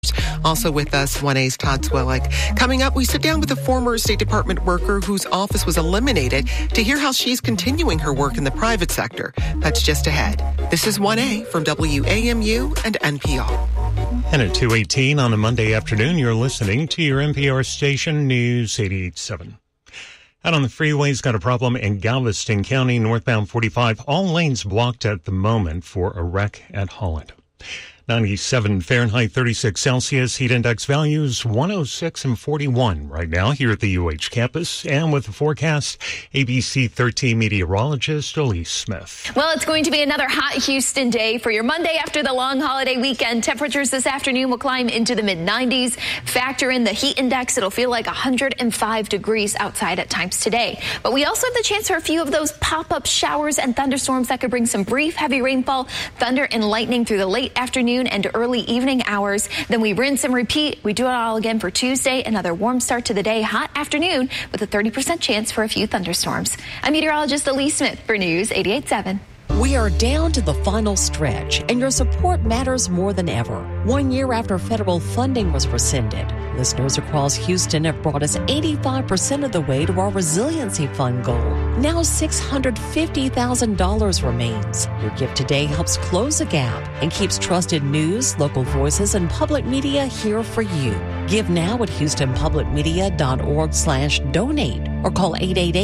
Also with us, 1A's Todd Zwillich. Coming up, we sit down with a former State Department worker whose office was eliminated to hear how she's continuing her work in the private sector. That's just ahead. This is 1A from WAMU and NPR. And at 2:18 on a Monday afternoon, you're listening to your NPR station, News 88.7. Out on the freeways, got a problem in Galveston County, northbound 45. All lanes blocked at the moment for a wreck at Holland. 97 Fahrenheit, 36 Celsius, heat index values 106 and 41 right now here at the UH campus. And with the forecast, ABC 13 meteorologist Elise Smith. Well, it's going to be another hot Houston day for your Monday after the long holiday weekend. Temperatures this afternoon will climb into the mid-90s. Factor in the heat index. It'll feel like 105 degrees outside at times today. But we also have the chance for a few of those pop-up showers and thunderstorms that could bring some brief heavy rainfall, thunder and lightning through the late afternoon and early evening hours. Then we rinse and repeat. We do it all again for Tuesday. Another warm start to the day, hot afternoon with a 30% chance for a few thunderstorms. I'm meteorologist Elise Smith for News 88.7. We are down to the final stretch, and your support matters more than ever. 1 year after federal funding was rescinded, listeners across Houston have brought us 85% of the way to our resiliency fund goal. Now $650,000 remains. Your gift today helps close the gap and keeps trusted news, local voices, and public media here for you. Give now at HoustonPublicMedia.org/donate or call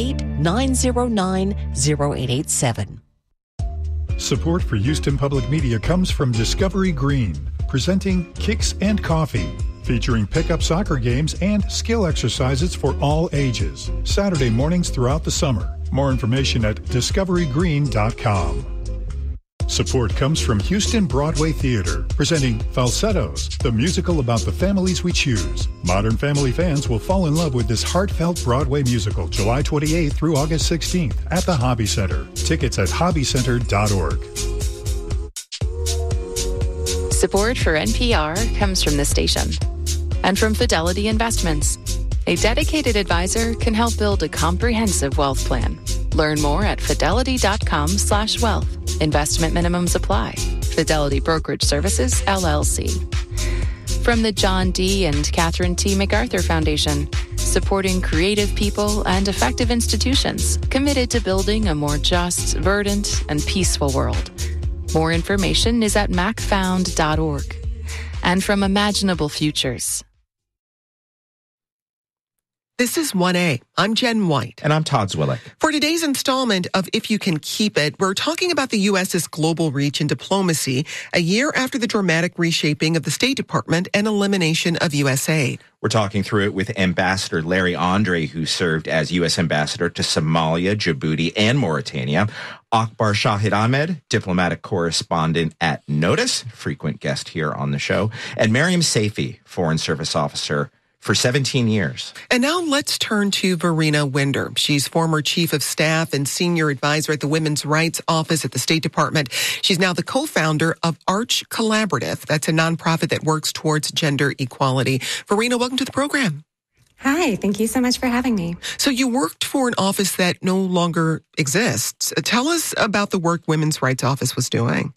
888-909-0887. Support for Houston Public Media comes from Discovery Green, presenting Kicks and Coffee, featuring pickup soccer games and skill exercises for all ages, Saturday mornings throughout the summer. More information at discoverygreen.com. Support comes from Houston Broadway Theater, presenting Falsettos, the musical about the families we choose. Modern Family fans will fall in love with this heartfelt Broadway musical July 28th through August 16th at the Hobby Center. Tickets at hobbycenter.org. Support for NPR comes from the station and from Fidelity Investments. A dedicated advisor can help build a comprehensive wealth plan. Learn more at fidelity.com/wealth. Investment minimums apply. Fidelity Brokerage Services, LLC. From the John D. and Catherine T. MacArthur Foundation, supporting creative people and effective institutions committed to building a more just, verdant, and peaceful world. More information is at macfound.org. And from Imaginable Futures. This is 1A. I'm Jen White. And I'm Todd Zwillich. For today's installment of If You Can Keep It, we're talking about the U.S.'s global reach in diplomacy a year after the dramatic reshaping of the State Department and elimination of U.S. aid. We're talking through it with Ambassador Larry Andre, who served as U.S. Ambassador to Somalia, Djibouti, and Mauritania. Akbar Shahid Ahmed, diplomatic correspondent at Notice, frequent guest here on the show. And Mariam Saifi, Foreign Service Officer for 17 years. And now let's turn to Verena Winder. She's former chief of staff and senior advisor at the Women's Rights Office at the State Department. She's now the co-founder of Arch Collaborative. That's a nonprofit that works towards gender equality. Verena, welcome to the program. Hi, thank you so much for having me. So you worked for an office that no longer exists. Tell us about the work Women's Rights Office was doing.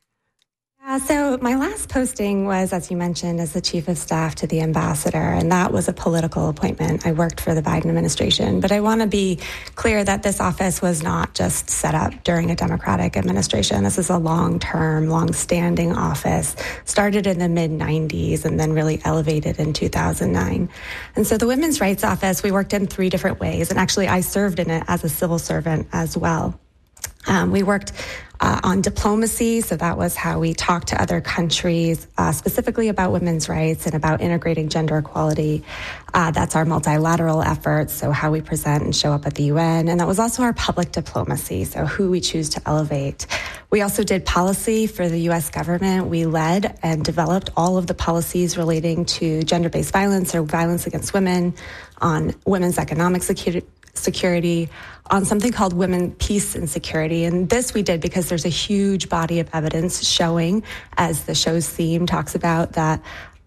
So my last posting was, as you mentioned, as the chief of staff to the ambassador, and that was a political appointment. I worked for the Biden administration, but I want to be clear that this office was not just set up during a Democratic administration. This is a long-term, long-standing office, started in the mid-90s and then really elevated in 2009. And so the Women's Rights Office, we worked in 3 different ways, and actually I served in it as a civil servant as well. We worked on diplomacy, so that was how we talked to other countries, specifically about women's rights and about integrating gender equality. That's our multilateral efforts, so how we present and show up at the UN. And that was also our public diplomacy, so who we choose to elevate. We also did policy for the U.S. government. We led and developed all of the policies relating to gender-based violence or violence against women, on women's economic security, on something called Women, Peace, and Security. And this we did because there's a huge body of evidence showing, as the show's theme talks about, that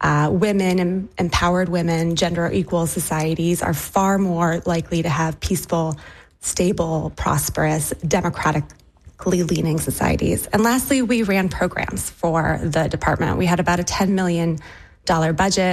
women, empowered women, gender equal societies are far more likely to have peaceful, stable, prosperous, democratically leaning societies. And lastly, we ran programs for the department. We had about a $10 million budget.